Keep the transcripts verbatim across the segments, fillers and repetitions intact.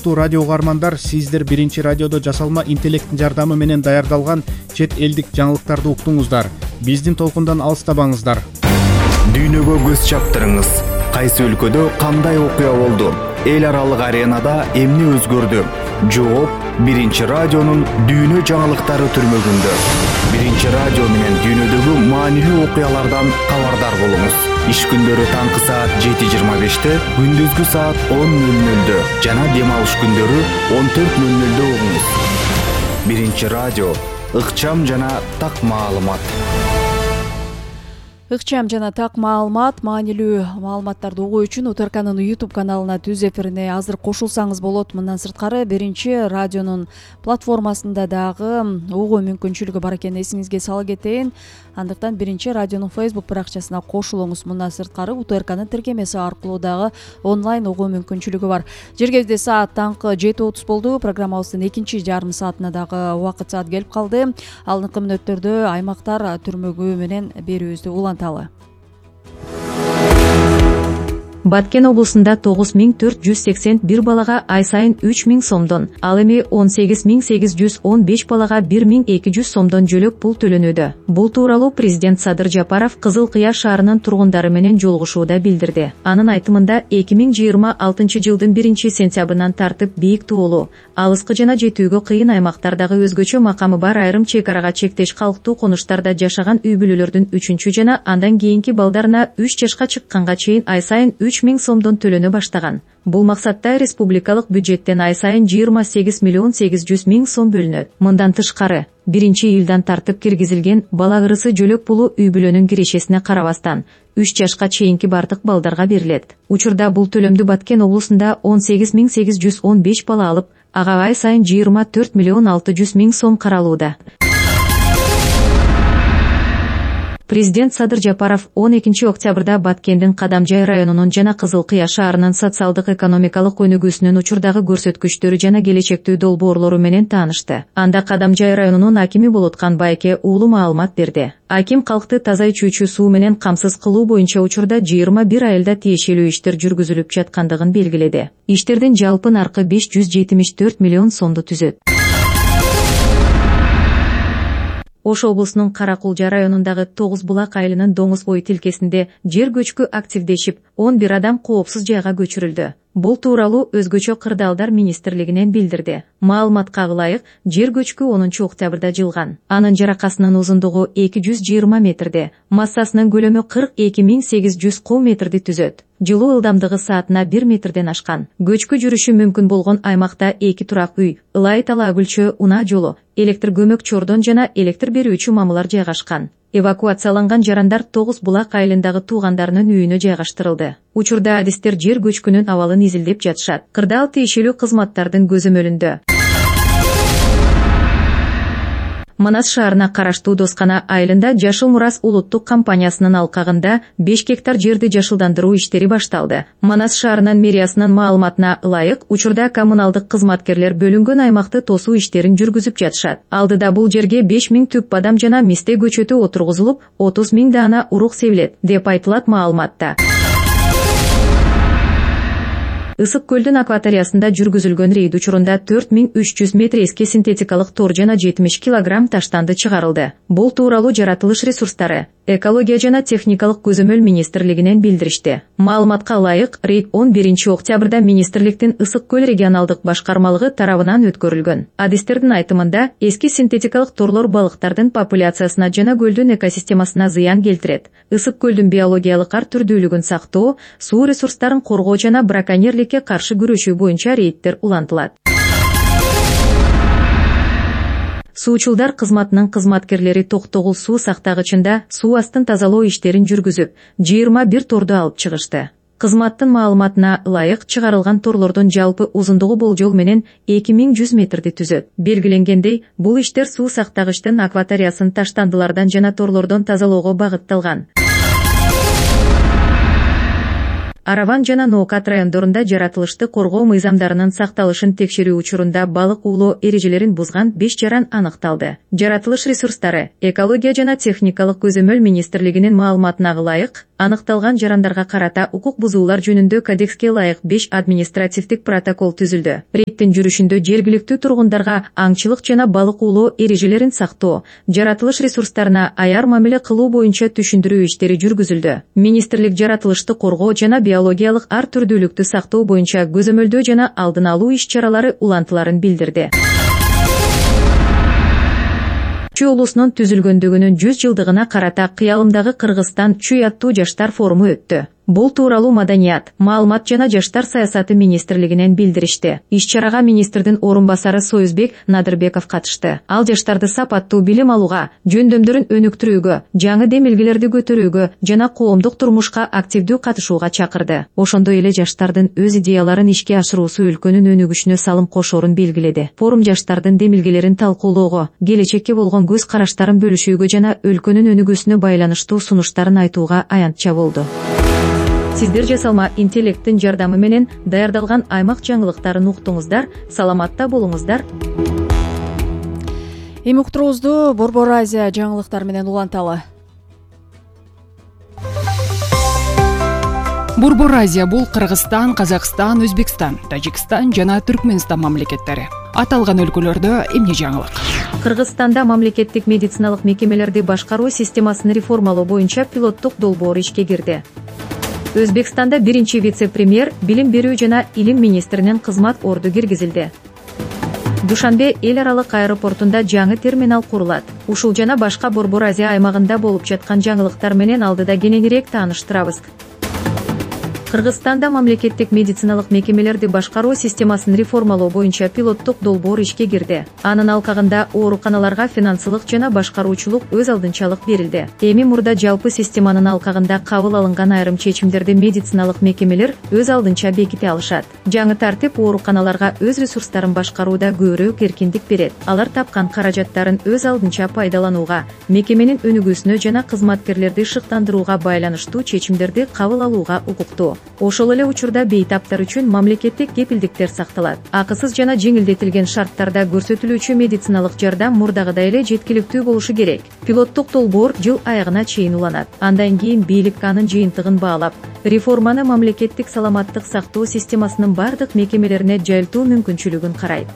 урматтуу радио угармандар, сиздер биринчи радиодо жасалма интеллекттин жардамы менен даярдалган чет элдик жаңылыктарды уктуңуздар. Биздин толкундан алыстабаңыздар. Дүйнөгө көз чаптырыңыз. Кайсы өлкөдө кандай окуя болду? Эл аралык аренада эмне өзгөрдү? Жооп биринчи радионун дүйнө жаңылыктары түрмөгүндө. Биринчи радио менен дүйнөдөгү маанилүү окуялардан кабардар болуңуз. Иш күндөрү таңкы саат жети жыйырма беште, күндүзгү саат он нөл нөлдө жана дем алыш күндөрү он төрт нөл нөлдө угуңуз. Биринчи радио ыкчам жана так маалымат. Ыкчам жана так маалымат, маанилүү маалыматтарды угуу үчүн УТРКнын YouTube каналына түз эфирине азыр кошулсаңыз болот. Мындан сырткары биринчи радионун платформасында дагы угуу мүмкүнчүлүгү бар экенин эсиңизге сала кетейин. Андыктан биринчи радионун Facebook баракчасына кошулуңуз. Мындан сырткары УТРКнын тиркемеси аркылуу дагы онлайн угуу мүмкүнчүлүгү бар. Жергебизде саат таңкы жети отуз болду. Программабыздын экинчи жарым саатына дагы убакыт саат келип калды. Алдыңкы мүнөттөрдө аймактар түрмөгү менен берүүбүздү уланталы. Баткен облусунда тогуз миң төрт жүз сексен бир балага ай сайын үч миң сомдон, ал эми он сегиз миң сегиз жүз он беш балага бир миң эки жүз сомдон жөлөк пул төлөнүүдө. Бул тууралуу президент Садыр Жапаров Кызыл Кыя шаарынын тургундары менен жолугушууда билдирди. Анын айтымында эки миң жыйырма алтынчы жылдын биринчи сентябрынан тартып бийик тоолуу, алыскы жана жетүүгө кыйын аймактардагы өзгөчө макамы бар айрым чек арага чектеш калктуу конуштарда жашаган үй бүлөлөрдүн үчүнчү жана андан кийинки балдарына үч жашка чыкканга чейин ай сайын үч миң сомдон төлөнө баштаган. Бул максатта республикалык бюджеттен ай сайын жыйырма сегиз миллион сегиз жүз миң сом бөлүнөт. Мындан тышкары, биринчи июлдан тартып киргизилген бала кырысы жөлөк пулу үй бүлөнүн кирешесине карабастан үч жашка чейинки бардык балдарга берилет. Учурда бул төлөмдү Баткен облусунда он сегиз миң сегиз жүз он беш бала алып, ага ай сайын жыйырма төрт миллион алты жүз миң сом каралууда. Президент Садыр Жапаров он экинчи октябрда Баткендин Кадамжай районунун жана Кызыл Кыя шаарынын социалдык экономикалык өнүгүүсүнүн учурдагы көрсөткүчтөрү жана келечектүү долбоорлору менен таанышты. Анда Кадамжай районунун акими болуткан Байке уулу маалымат берди. Аким калкты таза ичүүчү суу менен камсыз кылуу боюнча учурда жыйырма бир айылда тиешелүү иштер жүргүзүлүп жаткандыгын белгиледи. Иштердин жалпы наркы беш жүз жетимиш төрт миллион сомду түзөт. Ош облусунун Каракулжа районундагы тогуз булак айылынын Доңуз бою тилкесинде жер көчкү активдешип, он бир адам коопсуз жайга көчүрүлдү. Бул тууралуу өзгөчө кырдаалдар министрлигинен билдирди. Маалыматка ылайык, жер көчкү онунчу октябрда жылган. Анын жаракасынын узундугу эки жүз жыйырма метрде, массасынын көлөмү кырк эки миң сегиз жүз куб метрди түзөт. Жылуу ылдамдыгы саатына бир метрден ашкан. Көчкү жүрүшү мүмкүн болгон аймакта эки турак үй, ылай талаа гүлчө, унаа жолу, электр көмөк чордон жана электр берүүчү мамылар жайгашкан. Эвакуацияланган жарандар тогуз булак айылындагы туугандарынын үйүнө жайгаштырылды. Учурда адистер жер көчкүнүн абалын изилдеп жатышат. Кырдаал тиешелүү кызматтардын көзөмөлүндө. Манас шаарына караштуу Доскана айылында Жашыл Мурас улуттук компаниясынын алкагында беш гектар жерди жашылдандыруу иштери башталды. Манас шаарынын мэриясынын маалыматына ылайык, учурда коммуналдык кызматкерлер бөлүнгөн аймакты тосуу иштерин жүргүзүп жатышат. Алдыда бул жерге беш миң түп бадам жана мисте көчөтү отургузулуп, отуз миң даана урук себилет, деп айтылат маалыматта. Ысык көлдүн акваториясында жүргүзүлгөн рейд учурунда төрт миң үч жүз метр эски синтетикалык тор жана жетимиш килограмм таштанды чыгарылды. Бул тууралуу жаратылыш ресурстары, экология жана техникалык көзөмөл министрлигинен билдиришти. Маалыматка ылайык, рейд он биринчи октябрда министрликтин Ысык көл регионалдык башкармалыгы тарабынан өткөрүлгөн. Адистердин айтымында, эски синтетикалык торлор балыктардын популяциясына жана көлдүн экосистемасына зыян келтирет. Ысык көлдүн биологиялык ар түрдүүлүгүн сактоо, суу ресурстарын коргоо жана браконьерликке каршы күрөшүү боюнча рейдтер улантылат. Суучулдар кызматынын кызматкерлери Токтогул суу сактагычында суу астын тазалоо иштерин жүргүзүп, жыйырма бир торду алып чыгышты. Кызматтын маалыматына ылайык, чыгарылган торлордун жалпы узундугу болжол менен эки миң жүз метрди түзөт. Белгиленгендей, бул иштер суу сактагычтын акваториясын таштандылардан жана торлордон тазалоого багытталган. Араван жана Ноокат райондорунда жаратылышты коргоо мыйзамдарынын сакталышын текшерүү учурунда балык уулоо эрежелерин бузган беш жаран аныкталды. Жаратылыш ресурстары, экология жана техникалык көзөмөл министрлигинин маалыматына ылайык, Аныкталган жарандарга карата укук бузуулар жөнүндө кодекске ылайык беш административдик протокол түзүлдү. Рейдтин жүрүшүндө жергиликтүү тургундарга аңчылык жана балык уулоо эрежелерин сактоо, жаратылыш ресурстарына аяр мамиле кылуу боюнча түшүндүрүү иштери жүргүзүлдү. Министрлик жаратылышты коргоо жана биологиялык ар түрдүүлүктү сактоо боюнча көзөмөлдөө жана алдын алуу иш-чаралары улантыларын билдирди. Чүй улусунун түзүлгөндүгүнүн жүз жылдыгына карата кыялымдагы Кыргызстан чүй аттуу жаштар форуму өттү. Бул тууралуу Маданият, маалымат жана жаштар саясаты министрлигинен билдиришти. Иш-чарага министрдин орун басары Союзбек Надырбеков катышты. Ал жаштарды сапаттуу билим алууга, жөндөмдөрүн өнүктүрүүгө, жаңы демилгелерди көтөрүүгө жана коомдук турмушка активдүү катышууга чакырды. Ошондой эле жаштардын өз идеяларын ишке ашыруусу өлкөнүн өнүгүшүнө салым кошоорун белгиледи. Форум жаштардын демилгелерин талкуулоого, келечекке болгон көз караштарын бөлүшүүгө жана өлкөнүн өнүгүүсүнө байланыштуу сунуштарын айтууга аянтча болду. Сиздер жасалма интеллекттин жардамы менен даярдалган аймак жаңылыктарын уктуңуздар, саламатта болуңуздар. Эми уктуруубузду Борбор Азия жаңылыктары менен уланталы. Борбор Азия бул Кыргызстан, Казакстан, Өзбекстан, Тажикстан жана Түркмөнстан мамлекеттери. Аталган өлкөлөрдө эмне жаңылык? Кыргызстанда мамлекеттик медициналык мекемелерди башкаруу системасын реформалоо боюнча пилоттук долбоор ишке кирди. Өзбекстанда биринчи вице-премьер, билим берүү жана илим министринин кызмат орду киргизилди. Душанбе эл аралык аэропортунда жаңы терминал курулат. Ушул жана башка Борбор Азия аймагында болуп жаткан жаңылыктар менен алдыда кененирээк тааныштырабыз. Кыргызстанда мамлекеттик медициналык мекемелерди башкаруу системасын реформалоо боюнча пилоттук долбоор ишке кирди. Анын алкагында ооруканаларга финансылык жана башкаруучулук өз алдынчалык берилди. Эми мурда жалпы системанын алкагында кабыл алынган айрым чечимдерди медициналык мекемелер өз алдынча беките алышат. Жаңы тартип ооруканаларга өз ресурстарын башкарууда көбүрөөк эркиндик берет. Алар тапкан каражаттарын өз алдынча пайдаланууга, мекеменин өнүгүүсүнө жана кызматкерлерди шыктандырууга байланыштуу чечимдерди кабыл алууга укуктуу. Ошол эле учурда бейтаптар үчүн мамлекеттик кепилдиктер сакталат. Акысыз жана жеңилдетилген шарттарда көрсөтүлүүчү медициналык жардам мурдагыдай эле жеткиликтүү болушу керек. Пилоттук долбоор жыл аягына чейин уланат. Андан кийин бийлик анын жыйынтыгын баалап, реформаны мамлекеттик саламаттык сактоо системасынын бардык мекемелерине жайылтуу мүмкүнчүлүгүн карайт.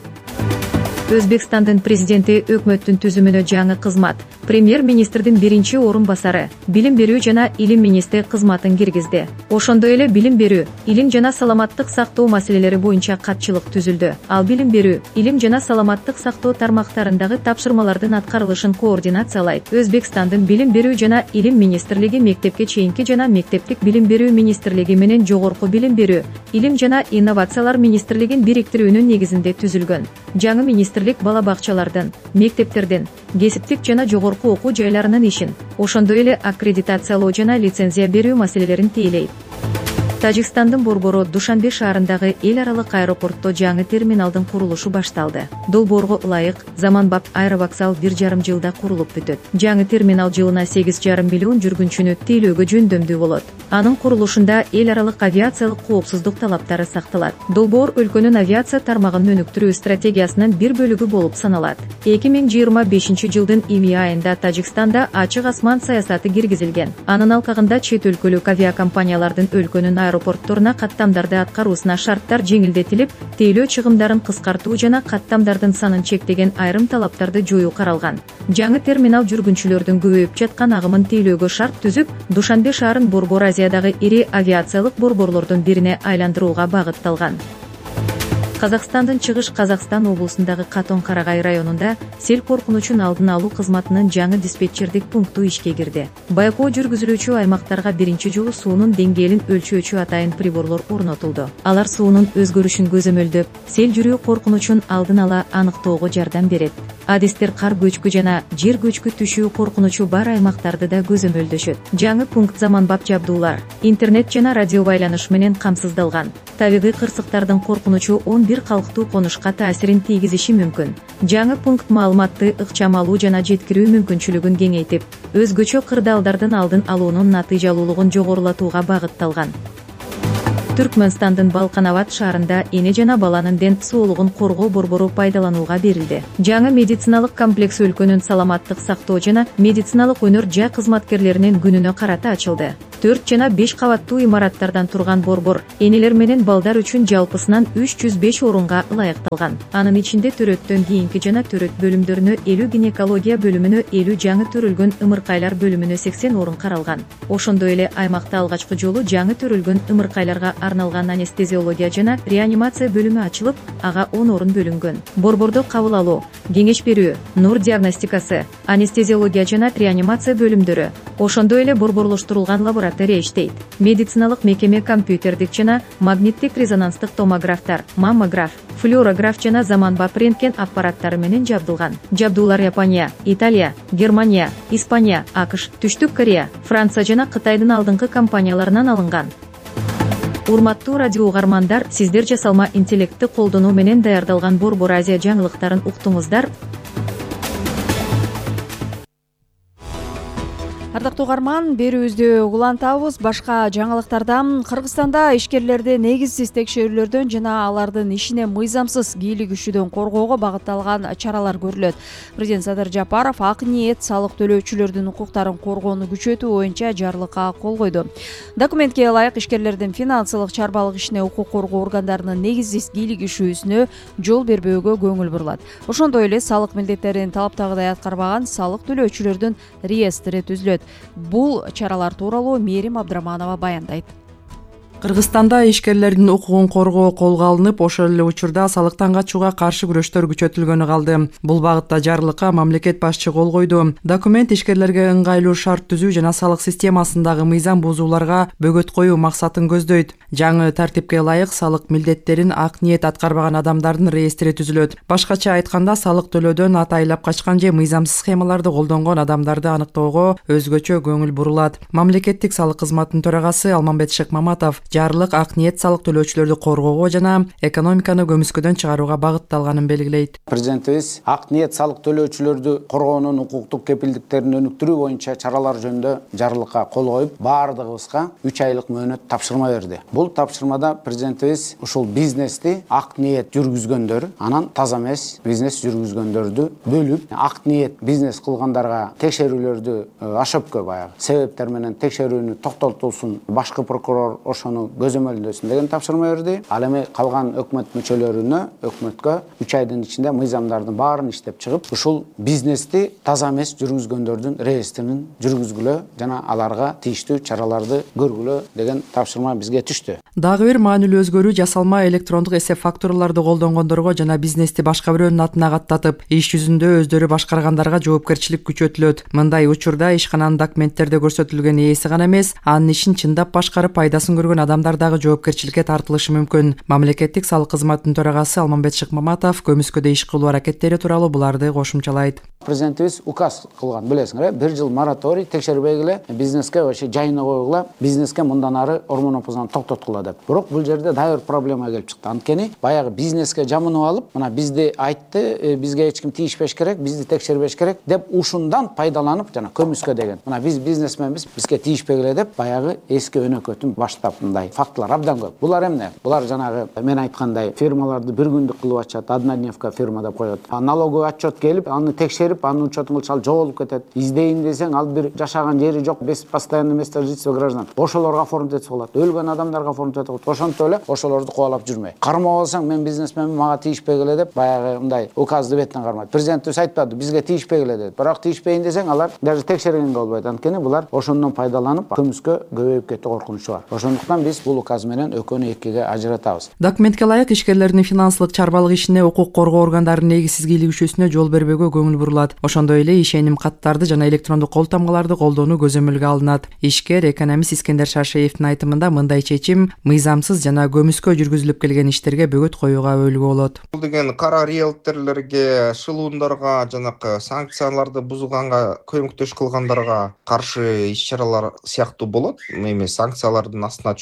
Өзбекстандын президенти өкмөттүн түзүмүнө жаңы кызмат, премьер-министрдин биринчи орун басары, билим берүү жана илим министри кызматын киргизди. Ошондой эле билим берүү, илим жана саламаттык сактоо маселелери боюнча катчылык түзүлдү. Ал билим берүү, илим жана саламаттык сактоо тармактарындагы тапшырмалардын аткарылышын координациялайт. Өзбекстандын билим берүү жана илим министрлиги мектепке чейинки жана мектептик билим берүү министрлиги менен жогорку билим берүү, илим жана инновациялар министрлигин бириктирүүнүн негизинде түзүлгөн. Жаңы министрлик бала бакчалардын, мектептердин, кесиптик жана жогорку окуу жайларынын ишин, ошондой эле аккредитациялоо жана лицензия берүү маселелерин тейлейт. Тажикстандын борбору Душанбе шаарындагы эл аралык аэропортто жаңы терминалдын курулушу башталды. Долбоорго ылайык, заманбап аэровокзал бир жарым жылда курулуп бүтөт. Жаңы терминал жылына сегиз жарым миллион жүргүнчүнү тейлөөгө жөндөмдүү болот. Анын курулушунда эл аралык авиациялык коопсуздук талаптары сакталат. Долбоор өлкөнүн авиация тармагын өнүктүрүү стратегиясынын бир бөлүгү болуп саналат. эки миң жыйырма бешинчи жылдын июнь айында Тажикстанда ачык асман саясаты киргизилген. Анын алкагында чет өлкөлүк авиакомпаниялардын өлкөнүн аэропортторуна каттамдарды аткаруусуна шарттар жеңилдетилип, тейлөө чыгымдарын кыскартуу жана каттамдардын санын чектеген айрым талаптарды жоюу каралган. Жаңы терминал жүргүнчүлөрдүн көбөйүп жаткан агымын тейлөөгө шарт түзүп, Душанбе шаарын Борбор Азиядагы ири авиациялык борборлордун бирине айландырууга багытталган. Казакстандын Чыгыш Казакстан облусундагы Катон Карагай районунда сел коркунучун алдын алуу кызматынын жаңы диспетчердик пункту ишке кирди. Байкоо жүргүзүлүүчү аймактарга биринчи жолу суунун деңгээлин өлчөөчү атайын приборлор орнотулду. Алар суунун өзгөрүшүн көзөмөлдөп, сел жүрүү коркунучун алдын ала аныктоого жардам берет. Адистер кар көчкү жана жер көчкү түшүү коркунучу бар аймактарды да көзөмөлдөшөт. Жаңы пункт заманбап жабдуулар, интернет жана радио байланыш менен камсыздалган. Табигый кырсыктардын коркунучу он бир калктуу конушка таасирин тийгизиши мүмкүн. Жаңы пункт маалыматты ыкчам алуу жана жеткирүү мүмкүнчүлүгүн кеңейтип, өзгөчө кырдаалдардын алдын алуунун натыйжалуулугун жогорулатууга багытталган. Түркмөнстандын Балкан Абад шаарында эне жана баланын ден соолугун коргоо борбору пайдаланууга берилди. Жаңы медициналык комплекс өлкөнүн саламаттык сактоо жана медициналык өнөр жай кызматкерлеринин күнүнө карата ачылды. төрт жана беш кабаттуу имараттардан турган борбор энелер менен балдар үчүн жалпысынан үч жүз беш орунга ылайыкталган. Анын ичинде төрөттөн кийинки жана төрөт бөлүмдөрүнө элүү, гинекология бөлүмүнө элүү, жаңы төрөлгөн ымыркайлар бөлүмүнө сексен орун каралган. Ошондой эле аймакта алгачкы жолу жаңы төрөлгөн ымыркайларга арналган анестезиология жана реанимация бөлүмү ачылып, ага он орун бөлүнгөн. Борбордо кабыл алуу, кеңеш берүү, нур диагностикасы, анестезиология жана реанимация бөлүмдөрү, ошондой эле борборлоштурулган лаборатория иштейт. Медициналык мекеме компьютердик жана магниттик резонанстык томографтар, маммограф, флюорограф жана заманбап рентген аппараттары менен жабдылган. Жабдуулар Япония, Италия, Германия, Испания, АКШ, Түштүк Корея, Франция жана Кытайдын алдыңкы компанияларынан алынган. Урматтуу радио угармандар, сиздер жасалма интеллектти колдонуу менен даярдалган Борбор Азия жаңылыктарын уктуңуздар. Ардактуу угарман, берүүбүздү улантабыз. Башка жаңылыктардан Кыргызстанда ишкерлерди негизсиз текшерүүлөрдөн жана алардын ишине мыйзамсыз кийлигишүүдөн коргоого багытталган чаралар көрүлөт. Президент Садыр Жапаров ак ниет салык төлөөчүлөрдүн укуктарын коргоону күчөтүү боюнча жарлыкка кол койду. Документке ылайык ишкерлердин финансылык чарбалык ишине укук коргоо органдарынын негизсиз кийлигишүүсүнө жол бербөөгө көңүл бурулат. Ошондой эле салык милдеттерин талаптагыдай аткарбаган салык төлөөчүлөрдүн реестри түзүлөт. Бул чаралар тууралуу Мерим Абдраманова баяндайт. Кыргызстанда ишкерлердин укугун коргоо колго алынып, ошол эле учурда салыктан качууга каршы күрөштөр күчөтүлгөнү калды. Бул багытта жарлыкка мамлекет башчы кол койду. Документ ишкерлерге ыңгайлуу шарт түзүү жана салык системасындагы мыйзам бузууларга бөгөт коюу максатын көздөйт. Жаңы тартипке ылайык салык милдеттерин ак ниет аткарбаган адамдардын реестри түзүлөт. Башкача айтканда, салык төлөөдөн атайлап качкан же мыйзамсыз схемаларды колдонгон адамдарды аныктоого өзгөчө көңүл бурулат. Мамлекеттик салык кызматынын төрагасы Алмамбет Шыкмаматов жарлык ак ниет салык төлөөчүлөрдү коргоого жана экономиканы көмүскөдөн чыгарууга багытталганын белгилейт. Президентибиз ак ниет салык төлөөчүлөрдү коргоонун укуктук кепилдиктерин өнүктүрүү боюнча чаралар жөнүндө жарлыкка кол коюп, баардыгыбызга үч айлык мөөнөт тапшырма берди. Бул тапшырмада президентибиз ушул бизнести ак ниет жүргүзгөндөр, анан таза эмес бизнес жүргүзгөндөрдү бөлүп, ак ниет бизнес кылгандарга текшерүүлөрдү ашөпкө баягы себептер менен текшерүүнү токтотулсун, башкы прокурор ошону көзөмөлдөсүн деген тапшырма берди. Ал эми калган өкмөт мүчөлөрүнө, өкмөткө үч айдын ичинде мыйзамдардын баарын иштеп чыгып, ушул бизнести таза эмес жүргүзгөндөрдүн реестрин жүргүзгүлө жана аларга тийиштүү чараларды көргүлө деген тапшырма бизге түштү. Дагы бир маанилүү өзгөрүү жасалма электрондук эсеп фактураларды колдонгондорго жана бизнести башка бирөөнүн атына каттатып, иш жүзүндө өздөрү башкаргандарга жоопкерчилик күчөтүлөт. Мындай учурда ишкананын документтерде көрсөтүлгөн ээси гана эмес, анын ишин чындап башкарып пайдасын көргөн адамдар дагы жоопкерчиликке тартылышы мүмкүн. Мамлекеттик салык кызматынын төрагасы Алмамбет Шыкмаматов көмүскөдө иш кылуу аракеттери тууралуу буларды кошумчалайт. Президентибиз указ кылган, билесиңер, бир жыл мораторий текшербегиле бизнеске вообще жайына койгула, бизнеске мындан ары ормонопозон токтоткула деп. Бирок бул жерде дагы бир проблема келип чыкты. Анткени баягы бизнеске жамынып алып, мына бизди айтты, бизге эч ким тийишпеш керек, бизди текшербеш керек деп ушундан пайдаланып, жана көмүскө деген. Мына биз бизнесменбиз, бизге тийишпегиле деп баягы эски өнөкөтүн баштап мындай фактылар абдан көп. Булар эмне? Булар жанагы мен айткандай фирмаларды бир күндүк кылып ачат, однодневка фирма деп коет. Налоговый отчет келип, аны текшерип, анын учетун кылчал жоголуп кетет. Издейин десең, ал бир жашаган жери жок, без постоянное место жительства граждан. Ошолорго оформить этсе болот. Өлгөн адамдарга оформить этсе болот. Ошонтип эле ошолорду кубалап жүрмөй. Кармап алсаң, мен бизнесменмин, мага тийишпегиле деп баягы мындай указды беттен кармайт. Президентибиз айтпады, бизге тийишпегиле деп. Бирок тийишпейин десең, алар даже текшергенге болбойт. Анткени булар ошондон пайдаланып, көмүскө көбөйүп кетүү коркунучу бар. Ошондуктан биз бул указ менен экөөнү экиге ажыратабыз. Документке ылайык ишкерлердин финансылык чарбалык ишине укук коргоо органдарынын негизсиз кийлигишүүсүнө жол бербөөгө көңүл бурулат. Ошондой эле ишеним каттарды жана электрондук кол тамгаларды колдоону көзөмөлгө алынат. Ишкер экономист Искендер Шаршеевдин айтымында мындай чечим мыйзамсыз жана көмүскө жүргүзүлүп келген иштерге бөгөт коюуга өбөлгө болот. Бул деген кара риэлторлорго, шылуундарга, жанакы санкцияларды бузганга көмөктөш кылгандарга каршы иш чаралар сыяктуу болот. Эми санкциялардын астына түшүп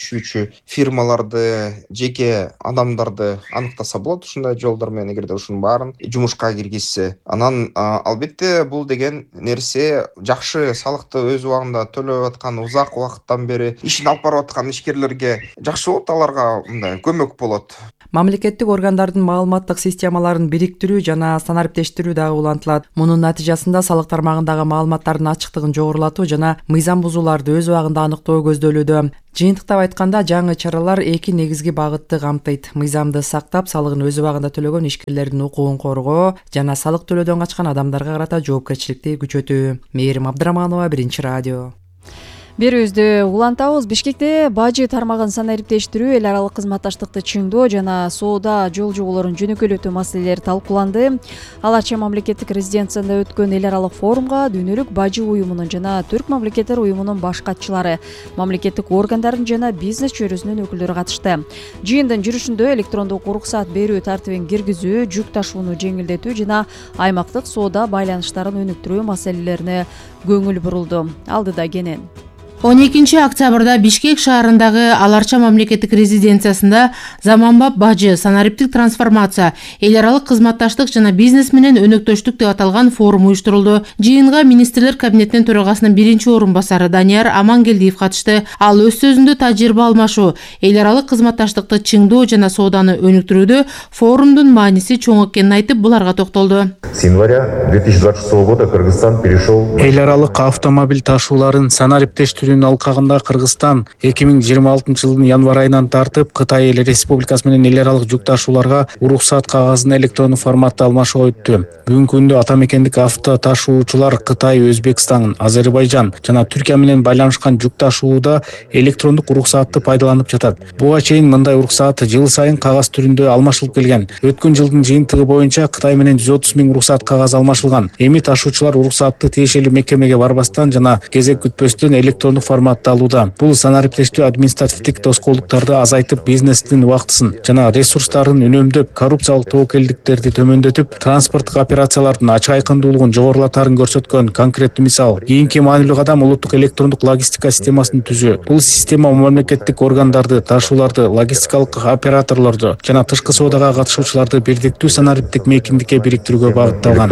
түшүүчү фирмаларды, жеке адамдарды аныктаса болот ушундай жолдор менен, эгерде ушунун баарын жумушка киргизсе. Анан албетте бул деген нерсе жакшы салыкты өз убагында төлөп аткан, узак убакыттан бери ишин алып барып аткан ишкерлерге жакшы болот, аларга мындай көмөк болот. Мамлекеттик органдардын маалыматтык системаларын бириктирүү жана санариптештирүү дагы улантылат. Мунун натыйжасында салык тармагындагы маалыматтардын ачыктыгын жогорулатуу жана мыйзам бузууларды өз убагында аныктоо көздөлүүдө. Жыйынтыктап айтканда, жаңы чаралар эки негизги багытты камтыйт: мыйзамды сактап, салыгын өз убагында төлөгөн ишкерлердин укугун коргоо жана салык төлөөдөн качкан адамдарга карата жоопкерчиликти күчөтүү. Мээрим Абдыраманова, Биринчи радио. Берүүбүздү улантабыз. Бишкекте бажы тармагын санариптештирүү, эл аралык кызматташтыкты чыңдоо жана соода жол жоболорун жөнөкөйлөтүү маселелери талкууланды. Ал Арча мамлекеттик резиденциясында өткөн эл аралык форумга дүйнөлүк бажы уюмунун жана Түрк мамлекеттер уюмунун баш катчылары, мамлекеттик органдардын жана бизнес чөйрөсүнүн өкүлдөрү катышты. Жыйындын жүрүшүндө электрондук уруксаат берүү тартибин киргизүү, жүк ташууну жеңилдетүү жана аймактык соода байланыштарын өнүктүрүү маселелерине көңүл бурулду. Алдыда Кенен. он экинчи октябрда Бишкек шаарындагы Ал Арча мамлекеттик резиденциясында заманбап бажы, санариптик трансформация, эл аралык кызматташтык жана бизнес менен өнөктөштүк деп аталган форум уюштурулду. Жыйынга министрлер кабинетинин төрагасынын биринчи орун басары Данияр Амангелдиев катышты. Ал өз сөзүндө тажрыйба алмашуу, эл аралык кызматташтыкты чыңдоо жана сооданы өнүктүрүүдө форумдун мааниси чоң экенин айтып, буларга токтолду. С января две тысячи двадцать шестого года Кыргызстан перешел... Эл аралык автомобиль ташууларын санариптештирүү алкагында Кыргызстан эки миң жыйырма алтынчы жылдын январь айынан тартып Кытай Эл Республикасы менен эл аралык жүк ташууларга уруксаат кагазын электрондук форматта алмашууга өттү. Бүгүнкү күндө атамекендик авто ташуучулар Кытай, Өзбекстан, Азербайжан жана Түркия менен байланышкан жүк ташууда электрондук уруксаатты пайдаланып жатат. Буга чейин мындай уруксаат жыл сайын кагаз түрүндө алмашылып келген. Өткөн жылдын жыйынтыгы боюнча Кытай менен жүз отуз миң уруксаат кагаз алмашылган. Эми ташуучулар уруксаатты тиешелүү мекемеге барбастан жана кезек күтпөстөн электрондук форматта алууда. Бул санариптештүү административдик тоскоолдуктарды азайтып, бизнестин убактысын жана ресурстарын үнөмдөп, коррупциялык тобокелдиктерди төмөндөтүп, транспорттук операциялардын ачык айкындуулугун жогорулатарын көрсөткөн конкреттүү мисал. Кийинки маанилүү кадам улуттук электрондук логистика системасын түзүү. Бул система мамлекеттик органдарды, ташууларды, логистикалык операторлорду жана тышкы соодага катышуучуларды бирдиктүү санариптик мейкиндикке бириктирүүгө багытталган.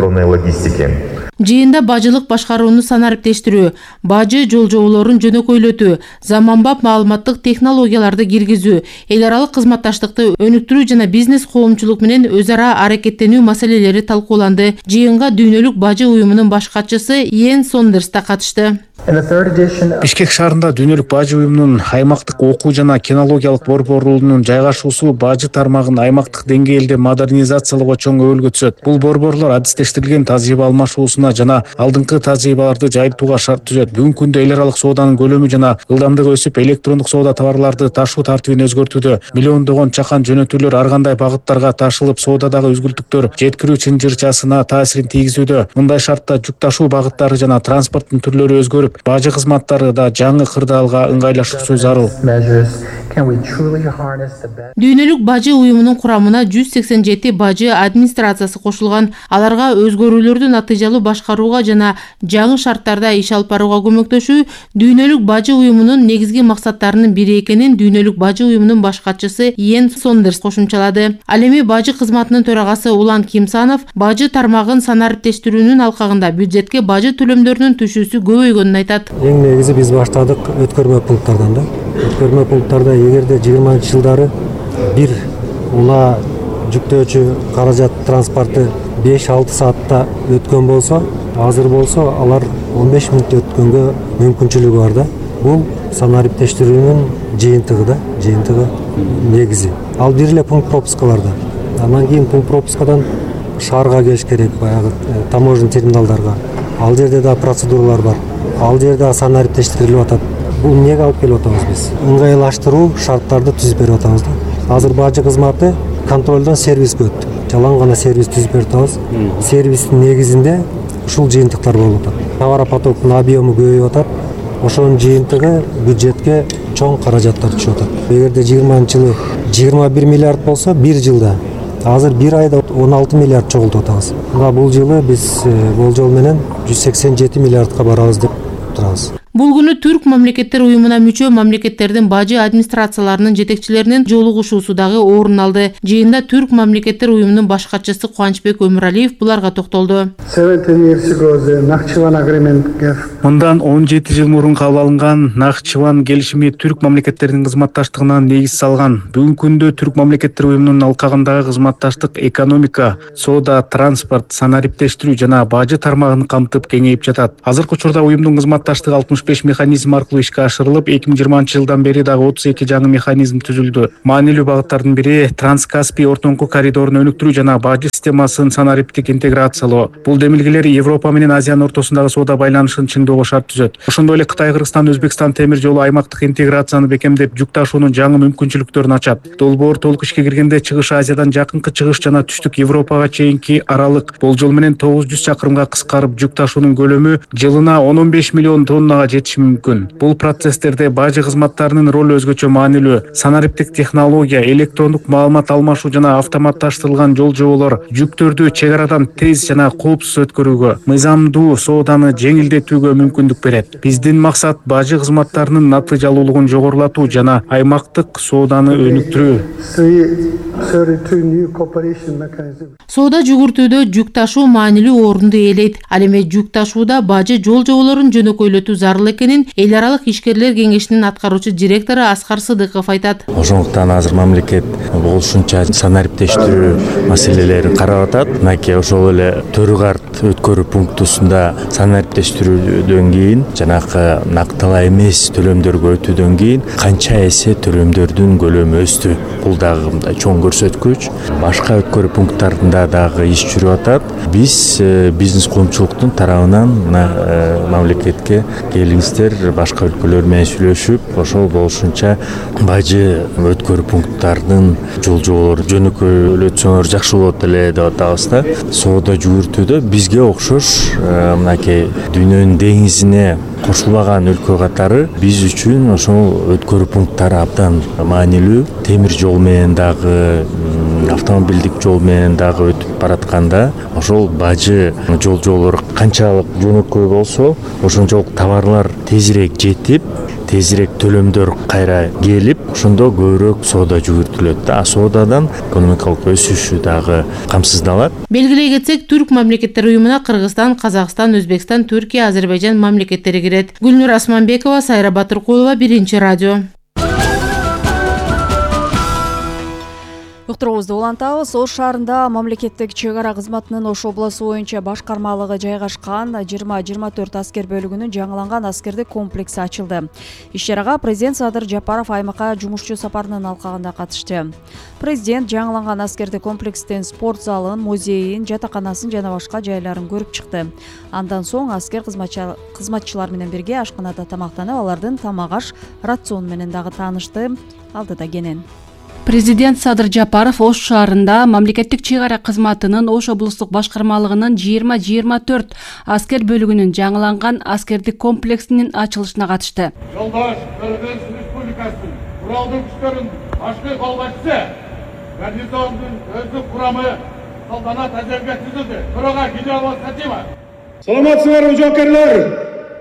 Жыйында бажылык башкарууну санариптештирүү, бажы жол жоболорун жөнөкөйлөтүү, заманбап маалыматтык технологияларды киргизүү, эл аралык кызматташтыкты өнүктүрүү жана бизнес коомчулук менен өз ара аракеттенүү маселелери талкууланды. Жыйынга дүйнөлүк бажы уюмунун баш катчысы Йен Сондерс да катышты. Бишкек шаарында дүйнөлүк бажы уюмунун аймактык окуу жана кинологиялык борборунун жайгашуусу бажы тармагын аймактык деңгээлде модернизациялоого чоң өбөлгө түзөт. Бул борборлор адистештирилген тажрыйба алмашуусуна жана алдыңкы тажрыйбаларды жайылтууга шарт түзөт. Бүгүнкү күндө эл аралык сооданын көлөмү жана ылдамдыгы өсүп, электрондук соода товарларды ташуу тартибин өзгөртүүдө. Миллиондогон чакан жөнөтүүлөр ар кандай багыттарга ташылып, соодадагы үзгүлтүктөр жеткирүү чынжырчасына таасирин тийгизүүдө. Мындай шартта жүк ташуу багыттары жана транспорттун түрлөрү өзгөрүп, бажы кызматтары да жаңы кырдаалга ыңгайлашуусу зарыл. Дүйнөлүк бажы уюмунун курамына жүз сексен жети бажы администрациясы кошулган. Аларга өзгөрүүлөрдү натыйжалуу башкарууга жана жаңы шарттарда иш алып барууга көмөктөшүү дүйнөлүк бажы уюмунун негизги максаттарынын бири экенин дүйнөлүк бажы уюмунун баш катчысы Йен Сондерс кошумчалады. Ал эми бажы кызматынын төрагасы Улан Кимсанов бажы тармагын санариптештирүүнүн алкагында бюджетке бажы төлөмдөрүнүн түшүүсү көбөйгөнүн айтат. Эң негизи биз баштадык өткөрмө пункттардан да. Өткөрмө пункттарда эгерде жыйырманчы жылдары бир ула жүктөөчү каражат транспорты беш алты саатта өткөн болсо, азыр болсо алар он беш мүнөттө өткөнгө мүмкүнчүлүгү бар да. Бул санариптештирүүнүн жыйынтыгы да, жыйынтыгы негизи. Ал бир эле пункт пропускаларда. Андан кийин пункт пропускадан шаарга келиш керек, баягы таможенный терминалдарга. Ал жерде да процедуралар бар. Ал жерде санариптештирилип атат. Бул эмнеге алып келип атабыз биз? Ыңгайлаштыруу шарттарды түзүп берип атабыз да. Азыр бажы кызматы контролдон сервиске өттү. Жалаң гана сервис түзүп берип атабыз. Сервистин негизинде ушул жыйынтыктар болуп атат. Товаропотоктун объему көбөйүп атат. Ошонун жыйынтыгы бюджетке чоң каражаттар түшүп атат. Эгерде жыйырманчы жылы жыйырма бир миллиард болсо, бир жылда азыр бир айда он алты миллиард чогултуп атабыз. Мына бул жылы биз болжол менен жүз сексен жети миллиардка барабыз деп турабыз. Бул күнү Түрк мамлекеттер уюмуна мүчө мамлекеттердин бажы администрацияларынын жетекчилеринин жолугушуусу дагы орун алды. Жыйында Түрк мамлекеттер уюмунун баш катчысы Кубанычбек Өмүралиев буларга токтолду. Мындан он жети жыл мурун кабыл алынган Нахчыван келишими түрк мамлекеттеринин кызматташтыгына негиз салган. Бүгүнкү күндө Түрк мамлекеттер уюмунун алкагындагы кызматташтык экономика, соода, транспорт, санариптештирүү жана бажы тармагын камтып кеңейип жатат. Азыркы учурда уюмдун кызматташтыгы алтымыш беш механизм аркылуу ишке ашырылып, эки миң жыйырманчы жылдан бери дагы отуз эки жаңы механизм түзүлдү. Маанилүү багыттардын бири Транскаспий ортоңку коридорун өнүктүрүү жана бажы системасын санариптик интеграциялоо. Бул демилгелер Европа менен Азиянын ортосундагы соода байланышын чыңдоого шарт түзөт. Ошондой эле Кытай, Кыргызстан, Өзбекстан темир жолу аймактык интеграцияны бекемдеп, жүк ташуунун жаңы мүмкүнчүлүктөрүн ачат. Долбоор толук ишке киргенде Чыгыш Азиядан Жакынкы Чыгыш жана Түштүк Европага чейинки аралык болжол менен тогуз жүз чакырымга кыскарып, жүк ташуунун көлөмү жылына он он беш миллион тоннага жетиши мүмкүн. Бул процесстерде бажы кызматтарынын ролу өзгөчө маанилүү. Санариптик технология, электрондук маалымат алмашуу жана автоматташтырылган жол жоболор жүктөрдү чек арадан тез жана коопсуз өткөрүүгө, мыйзамдуу сооданы жеңилдетүүгө мүмкүндүк берет. Биздин максат бажы кызматтарынын натыйжалуулугун жогорулатуу жана аймактык сооданы өнүктүрүү. Соода жүгүртүүдө жүк ташуу маанилүү орунду ээлейт. Ал эми жүк ташууда бажы жол жоболорун жөнөкөйлөтүү зарыл экенин эл аралык ишкерлер кеңешинин аткаруучу директору Аскар Сыдыков айтат. Ошондуктан азыр мамлекет болушунча санариптештирүү маселелерин карап атат. Мынакей ошол эле Төрүгарт өткөрүү пунктусунда санариптештирүүдөн кийин жанакы накталаа эмес төлөмдөргө өтүүдөн кийин канча эсе төлөмдөрдүн көлөмү өстү. Бул дагы мындай чоң көрсөткүч. Башка өткөрүү пункттарында дагы иш жүрүп атат. Биз бизнес коомчулуктун тарабынан мамлекетке келиңиздер, башка өлкөлөр менен сүйлөшүп, ошол болушунча бажы өткөрүү пункттарынын жол жоболорун жөнөкөйлөтсөңөр жакшы болот эле деп атабыз да. Соода жүгүртүүдө бизге окшош мынакей дүйнөнүн деңизине кошулбаган өлкө катары биз үчүн ошол өткөрүү пункттары абдан маанилүү. Темир жол менен дагы, автомобилдик жол менен дагы өтүп баратканда ошол бажы жол жоболор канчалык жөнөкөй болсо, ошончолук товарлар тезирээк жетип, тезирээк төлөмдөр кайра келип, ошондо көбүрөөк соода жүгүртүлөт да. Соодадан экономикалык өсүшү дагы камсыздалат. Белгилей кетсек, Түрк мамлекеттер уюмуна Кыргызстан, Казакстан, Өзбекстан, Түркия, Азербайжан мамлекеттери кирет. Гүлнур Асманбекова, Сайра Батыркулова, Биринчи радио. Уктуруубузду улантабыз. Ош шаарында мамлекеттик чек ара кызматынын Ош обласу боюнча башкармалыгы жайгашкан жыйырма жыйырма төрт аскер бөлүгүнүн жаңыланган аскердик комплекси ачылды. Иш-чарага президент Садыр Жапаров аймакка жумушчу сапарынын алкагында катышты. Президент жаңыланган аскердик комплекстен спорт залын, музейин, жатаканасын жана башка жайларын көрүп чыкты. Андан соң аскер кызматчылар менен бирге ашканада тамактанып, алардын тамак-аш рациону менен дагы таанышты. Алдыда кенен. Президент Садыр Жапаров Ош шаарында мамлекеттик чек ара кызматынын Ош облустук башкармалыгынын жыйырма жыйырма төрт аскер бөлүгүнүн жаңыланган аскердик комплексинин ачылышына катышты. Жолдош Кыргыз Республикасынын куралдуу күчтөрүнүн башкы колбашчысы гарнизондун өздүк курамы салтанат азерге түзүлдү. Бирок Гидеова Сатима. Саламатсыздарбы жоокерлер?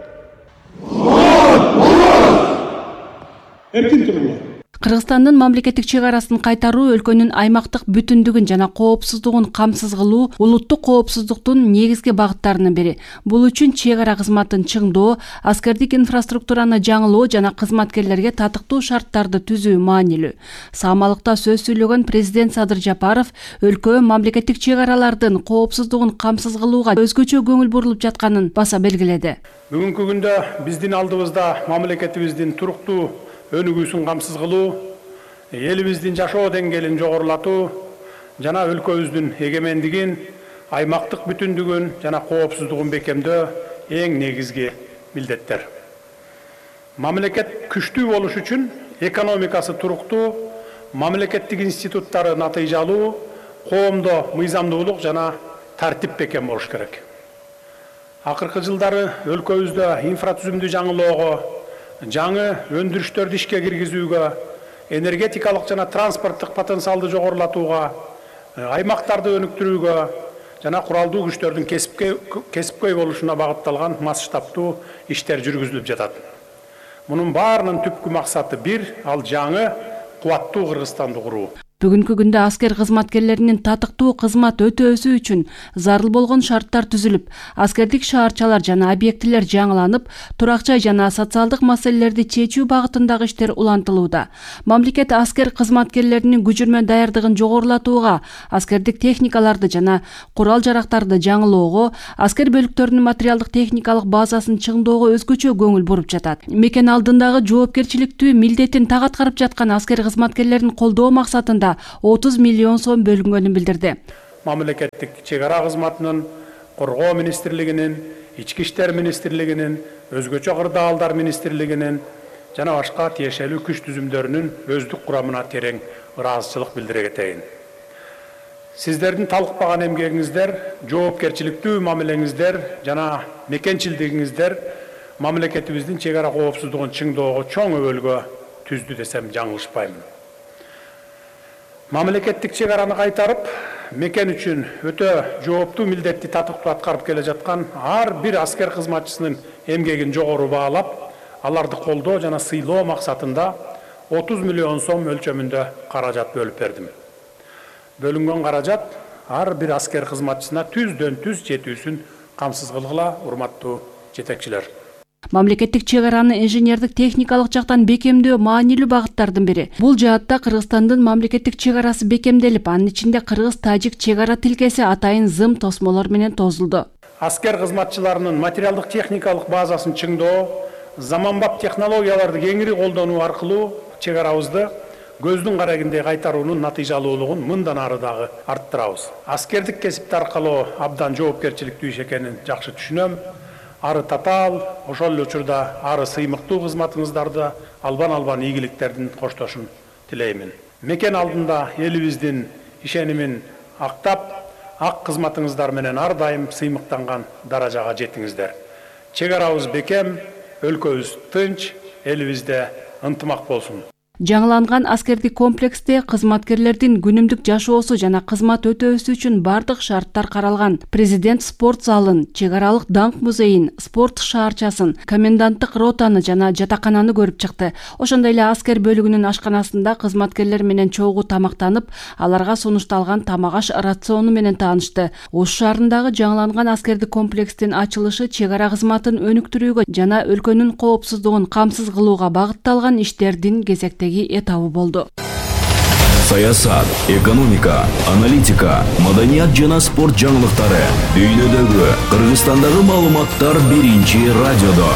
Эркин туруңар. Кыргызстандын мамлекеттик чек арасын кайтаруу өлкөнүн аймактык бүтүндүгүн жана коопсуздугун камсыз кылуу улуттук коопсуздуктун негизги багыттарынын бири. Бул үчүн чек ара кызматын чыңдоо, аскердик инфраструктураны жаңылоо жана кызматкерлерге татыктуу шарттарды түзүү маанилүү. Саамалыкта сөз сүйлөгөн президент Садыр Жапаров өлкө мамлекеттик чек аралардын коопсуздугун камсыз кылууга өзгөчө көңүл бурулуп жатканын баса белгиледи. Бүгүнкү күндө биздин алдыбызда мамлекетибиздин туруктуу өнүгүүсүн камсыз кылуу, элибиздин жашоо деңгээлин жогорулатуу жана өлкөбүздүн эгемендигин, аймактык бүтүндүгүн жана коопсуздугун бекемдөө эң негизги милдеттер. Мамлекет күчтүү болуш үчүн экономикасы туруктуу, мамлекеттик институттары натыйжалуу, коомдо мыйзамдуулук жана тартип бекем болуш керек. Акыркы жылдары өлкөбүздө инфратүзүмдү жаңылоого, жаңы өндүрүштөрдү ишке киргизүүгө, энергетикалык жана транспорттук потенциалды жогорулатууга, аймактарды өнүктүрүүгө жана куралдуу күчтөрдүн кесипкөй болушуна багытталган масштабтуу иштер жүргүзүлүп жатат. Мунун баарынын түпкү максаты бир, ал жаңы кубаттуу Кыргызстанды куруу. Бүгүнкү күндө аскер кызматкерлеринин татыктуу кызмат өтөөсү үчүн зарыл болгон шарттар түзүлүп, аскердик шаарчалар жана объектилер жаңыланып, турак-жай жана социалдык маселелерди чечүү багытындагы иштер улантылууда. Мамлекет аскер кызматкерлеринин күжүрмө даярдыгын жогорулатууга, аскердик техникаларды жана курал-жарактарды жаңылоого, аскер бөлүктөрүнүн материалдык техникалык базасын чыңдоого өзгөчө көңүл буруп жатат. Мекен алдындагы жоопкерчиликтүү милдетин так аткарып жаткан аскер кызматкерлерин колдоо максатында отуз миллион сом бөлүнгөнүн билдирди. Мамлекеттик чек ара кызматынын, Коргоо министрлигинин, Ички иштер министрлигинин, өзгөчө кырдаалдар министрлигинин жана башка тиешелүү күч түзүмдөрүнүн өздүк курамына терең ыраазычылык билдире кетейин. Сиздердин талыкпаган эмгегиңиздер, жоопкерчиликтүү мамилеңиздер жана мекенчилдигиңиздер мамлекетибиздин чек ара коопсуздугун чыңдоого чоң өбөлгө түздү десем жаңылышпаймын. Мамлекеттик чек араны кайтарып, мекен үчүн өтө жооптуу милдетти татыктуу аткарып келе жаткан ар бир аскер кызматчысынын эмгегин жогору баалап, аларды колдоо жана сыйлоо максатында отуз миллион сом өлчөмүндө каражат бөлүп бердим. Бөлүнгөн каражат ар бир аскер кызматчысына түздөн түз жетүүсүн камсыз кылгыла, урматтуу жетекчилер. Мамлекеттик чек араны инженердик техникалык жактан бекемдөө маанилүү багыттардын бири. Бул жаатта Кыргызстандын мамлекеттик чек арасы бекемделип, анын ичинде кыргыз-тажик чек ара тилкеси атайын зым тосмолор менен тозулду. Аскер кызматчыларынын материалдык техникалык базасын чыңдоо, заманбап технологияларды кеңири колдонуу аркылуу чек арабызды көздүн карагындай кайтаруунун натыйжалуулугун мындан ары дагы арттырабыз. Аскердик кесипти аркылуу абдан жоопкерчиликтүү иш экенин жакшы түшүнөм. Ары татаал, ошол эле учурда ары сыймыктуу кызматыңыздарды албан-албан ийгиликтердин коштошун тилеймин. Мекен алдында элибиздин ишенимин актап, ак кызматыңыздар менен ар дайым сыймыктанган даражага жетиңиздер. Чек арабыз бекем, өлкөбүз тынч, элибизде ынтымак болсун. Жаңыланган аскердик комплексте кызматкерлердин күнүмдүк жашоосу жана кызмат өтөөсү үчүн бардык шарттар каралган. Президент спорт залын, чек аралык даңк музейин, спорт шаарчасын, коменданттык ротаны жана жатакананы көрүп чыкты. Ошондой эле аскер бөлүгүнүн ашканасында кызматкерлер менен чогуу тамактанып, аларга сунушталган тамак-аш рациону менен таанышты. Ош шаарындагы жаңыланган аскердик комплекстин ачылышы чек ара кызматын өнүктүрүүгө жана өлкөнүн коопсуздугун камсыз кылууга багытталган иштердин кезекте этабы болду. Саясат, экономика, аналитика, маданият жана спорт жаңылыктары дүйнөдөгү, Кыргызстандагы маалыматтар биринчи радиодо.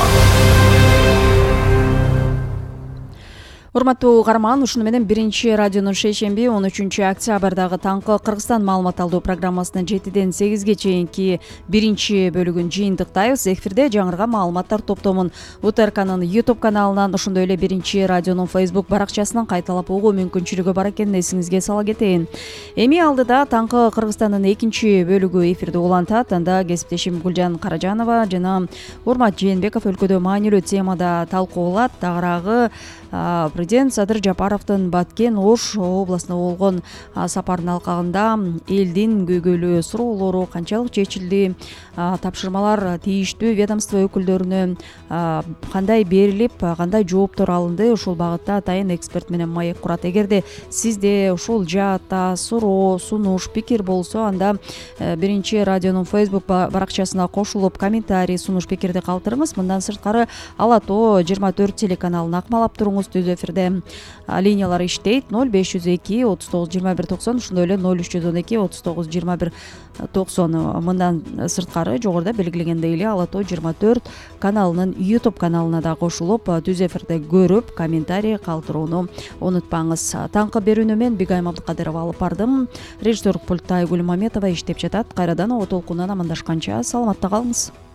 Урматтуу угарман, ушуну менен биринчи радионун шейшемби он үчүнчү октябрдагы таңкы Кыргызстан маалымат алуу программасынын жетиден сегизге чейинки биринчи бөлүгүн жыйынтыктайбыз. Эфирде жаңырган маалыматтар топтомун УТРКнын YouTube каналынан, ошондой эле биринчи радионун Facebook баракчасынан кайталап угуу мүмкүнчүлүгү бар экенин эсиңизге сала кетейин. Эми алдыда таңкы Кыргызстандын экинчи бөлүгү эфирде улантат. Анда кесиптешим Гүлжан Каражанова жана Урмат Жээнбеков өлкөдө маанилүү темада талкуулап, тагыраагы президент Садыр Жапаровдун Баткен Ош областына болгон сапарынын алкагында элдин көйгөйлүү суроолору канчалык чечилди, тапшырмалар тийиштүү ведомство өкүлдөрүнө кандай берилип, кандай жооптор алынды, ушул багытта атайын эксперт менен маек курат. Эгерде сизде ушул жаатта суроо, сунуш, пикир болсо, анда биринчи радионун Facebook баракчасына кошулуп комментарий, сунуш, пикирди калтырыңыз. Мындан сырткары Ала Тоо жыйырма төрт телеканалын акмалап туруңуз. Түз эфирде линиялар иштейт: ноль беш жүз эки отуз тогуз жыйырма бир токсон, ошондой эле ноль үч жүз он эки отуз тогуз жыйырма бир токсон. Мындан сырткары жогоруда белгилегендей эле Ала Тоо жыйырма төрт каналынын YouTube каналына да кошулуп, түз эфирде көрүп, комментарий калтырууну унутпаңыз. Таңкы берүүнү мен Бигайым Абдыкадырова алып бардым. Режиссерлук пультта Айгүл Маметова иштеп жатат. Кайрадан ого толкундан амандашканча саламатта калыңыз.